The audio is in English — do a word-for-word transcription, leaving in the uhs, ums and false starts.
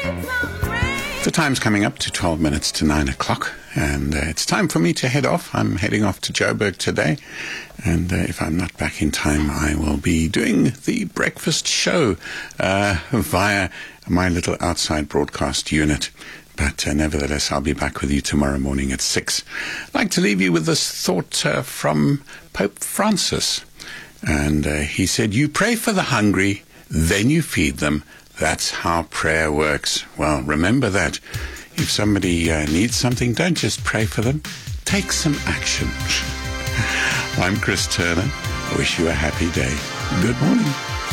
The time's coming up to twelve minutes to nine o'clock, and uh, it's time for me to head off. I'm heading off to Joburg today, and uh, if I'm not back in time, I will be doing the breakfast show uh, via my little outside broadcast unit. But uh, nevertheless, I'll be back with you tomorrow morning at six. I'd like to leave you with this thought uh, from Pope Francis. And uh, he said, "You pray for the hungry, then you feed them. That's how prayer works." Well, remember that. If somebody uh, needs something, don't just pray for them. Take some action. I'm Chris Turner. I wish you a happy day. Good morning.